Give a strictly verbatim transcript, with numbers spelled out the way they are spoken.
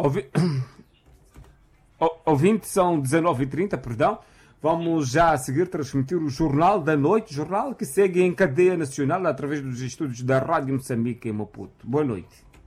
Ouvi... Ouvintes, são dezenove e trinta, perdão. Vamos já a seguir transmitir o Jornal da Noite, jornal que segue em cadeia nacional através dos estúdios da Rádio Moçambique em Maputo. Boa noite.